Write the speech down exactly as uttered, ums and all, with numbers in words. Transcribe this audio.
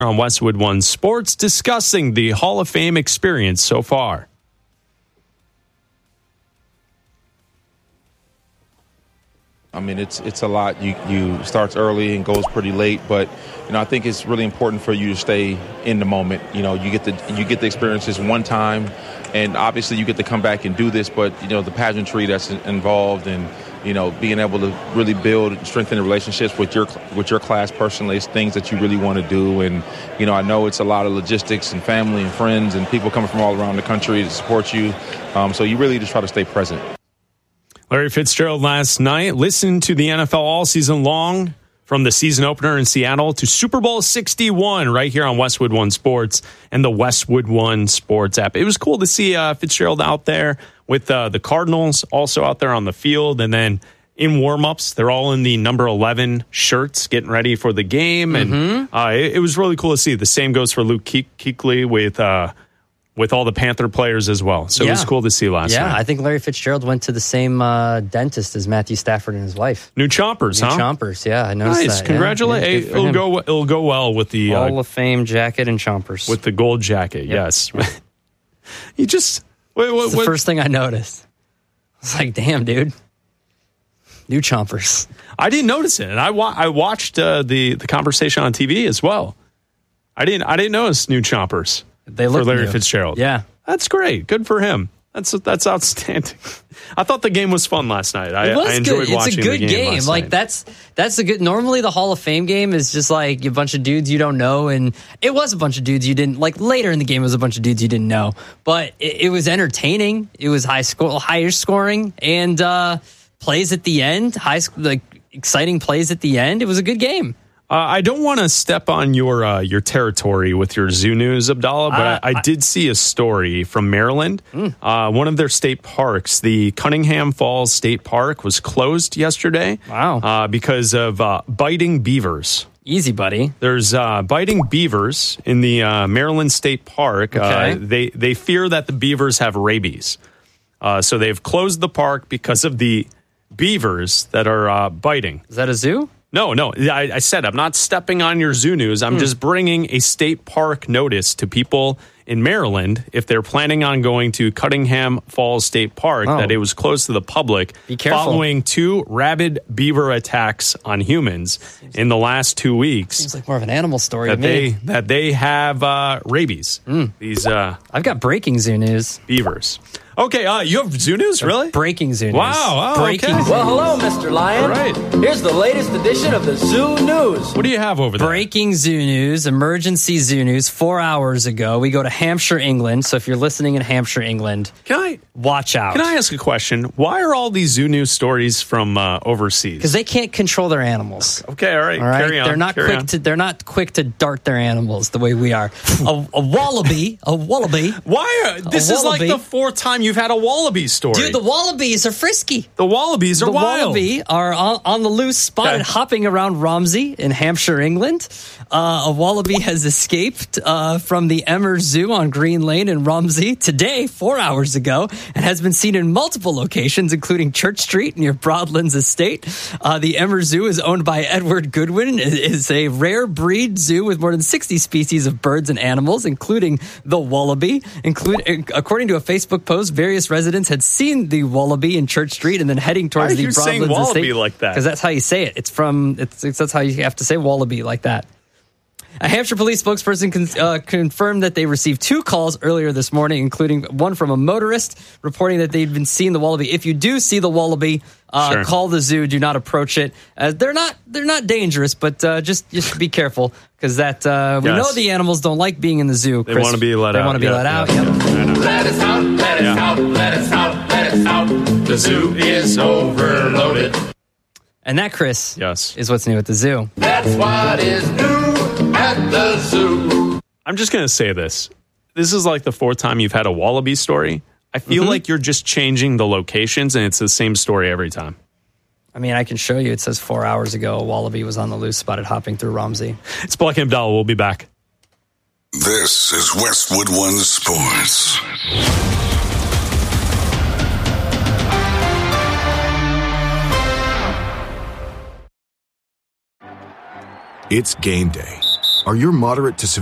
On Westwood One Sports, discussing the Hall of Fame experience so far. I mean, it's it's a lot. You you starts early and goes pretty late, but you know, I think it's really important for you to stay in the moment. You know, you get the you get the experiences one time, and obviously you get to come back and do this. But you know, the pageantry that's involved, and you know, being able to really build and strengthen the relationships with your with your class personally is things that you really want to do. And you know, I know it's a lot of logistics and family and friends and people coming from all around the country to support you. Um, so you really just try to stay present. Larry Fitzgerald last night listened to the N F L all season long, from the season opener in Seattle to Super Bowl sixty-one right here on Westwood One Sports and the Westwood One Sports app. It was cool to see uh, Fitzgerald out there with uh, the Cardinals, also out there on the field, and then in warm-ups, they're all in the number eleven shirts, getting ready for the game, and mm-hmm. uh, it, it was really cool to see. The same goes for Luke Ke- Kuechly with uh, with all the Panther players as well. So yeah. It was cool to see last yeah, night. Yeah, I think Larry Fitzgerald went to the same uh, dentist as Matthew Stafford and his wife. New chompers, New huh? chompers, yeah, I noticed nice. that. Congratulations. Yeah. Hey, it'll go it'll go well with the Hall uh, of Fame jacket and chompers. With the gold jacket, yep. Yes. You just wait, what, It's the what? first thing I noticed. I was like, damn, dude. New chompers. I didn't notice it, and I wa- I watched uh, the the conversation on T V as well. I didn't I didn't notice new chompers. They look for Larry new. Fitzgerald. Yeah, that's great. Good for him. That's that's outstanding. I thought the game was fun last night. I, it was I enjoyed good. watching It's a good the game. game. Last like night. that's that's a good. Normally, the Hall of Fame game is just like a bunch of dudes you don't know, and it was a bunch of dudes you didn't like. Later in the game, it was a bunch of dudes you didn't know, but it, it was entertaining. It was high score, higher scoring, and uh, plays at the end. High like exciting plays at the end. It was a good game. Uh, I don't want to step on your uh, your territory with your zoo news, Abdallah, but uh, I, I did see a story from Maryland. Mm. Uh, one of their state parks, the Cunningham Falls State Park, was closed yesterday. Wow! Uh, because of uh, biting beavers. Easy, buddy. There's uh, biting beavers in the uh, Maryland State Park. Okay. Uh, they they fear that the beavers have rabies, uh, so they've closed the park because of the beavers that are uh, biting. Is that a zoo? No, no. I, I said I'm not stepping on your zoo news. I'm hmm. just bringing a state park notice to people in Maryland if they're planning on going to Cunningham Falls State Park oh. that it was closed to the public Be careful. following two rabid beaver attacks on humans seems in the last two weeks. Seems like more of an animal story that to me. They, that they have uh, rabies. Mm. These uh, I've got breaking zoo news. Beavers. Okay, uh, you have zoo news, really? Breaking zoo news. Wow, oh, breaking. Okay. Well, hello, Mister Lion. All right. Here's the latest edition of the Zoo News. What do you have over there? Breaking zoo news, emergency zoo news. Four hours ago, we go to Hampshire, England. So if you're listening in Hampshire, England, can I watch out? Can I ask a question? Why are all these zoo news stories from uh, overseas? Because they can't control their animals. Okay, all right. All right. Carry on. They're not Carry quick on. to. They're not quick to dart their animals the way we are. a, a wallaby. A wallaby. Why? Are, this is like the fourth time you've had a wallaby story. Dude, the wallabies are frisky. The wallabies are the wild. The wallaby are on, on the loose, spotted, okay. hopping around Romsey in Hampshire, England. Uh, a wallaby has escaped uh, from the Emmer Zoo on Green Lane in Romsey today, four hours ago, and has been seen in multiple locations, including Church Street near Broadlands Estate. Uh, the Emmer Zoo is owned by Edward Goodwin. It is a rare breed zoo with more than sixty species of birds and animals, including the wallaby. Include, according to a Facebook post, various residents had seen the wallaby in Church Street and then heading towards Why are the you Broadlands saying wallaby Estate. like that? Because that's how you say it. It's from, it's, it's that's how you have to say wallaby like that. A Hampshire police spokesperson con- uh, confirmed that they received two calls earlier this morning, including one from a motorist reporting that they'd been seeing the wallaby. If you do see the wallaby, uh, sure. call the zoo. Do not approach it. Uh, they're not they're not dangerous, but uh, just just be careful because that uh, we yes. know the animals don't like being in the zoo. They Chris. want to be let they out. They want to be yeah, let yeah, out. Yeah, Yep. Let us out, let us yeah. out, let us out, let us out. The zoo is overloaded. And that, Chris, yes. is what's new at the zoo. That's what is new at the zoo. I'm just going to say this. This is like the fourth time you've had a wallaby story. I feel mm-hmm. like you're just changing the locations and it's the same story every time. I mean, I can show you. It says four hours ago, a wallaby was on the loose, spotted hopping through Romsey. It's Black and Abdallah. We'll be back. This is Westwood One Sports. It's game day. Are your moderate to severe